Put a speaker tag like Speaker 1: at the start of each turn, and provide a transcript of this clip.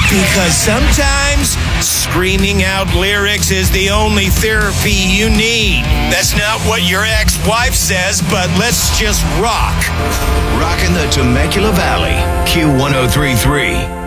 Speaker 1: Because sometimes screaming out lyrics is the only therapy you need. That's not what your ex-wife says, but let's just rock.
Speaker 2: Rocking the Temecula Valley, Q1033.